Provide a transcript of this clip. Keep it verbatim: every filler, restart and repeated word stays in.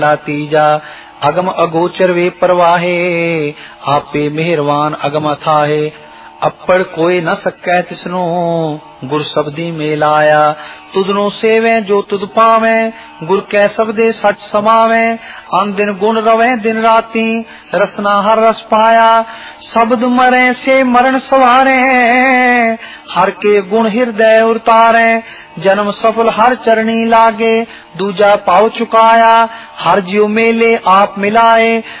तीजा अगम अगोचर वे परवाहे, आपे मेहरवान अगम अथाहे। अपड़ कोई न सकै तिसनो, गुर शब्दी मेलाया। तुदनो सेवे जो तुद पावे, गुर कै शब्दे सच समावे। अन दिन गुण रवे दिन राती, रसना हर रस पाया। शब्द मरे से मरण सवारे, हर के गुण हृदय उतारे। जन्म सफल हर चरणी लागे, दूजा पाव चुकाया। हर जियो मेले आप मिलाए,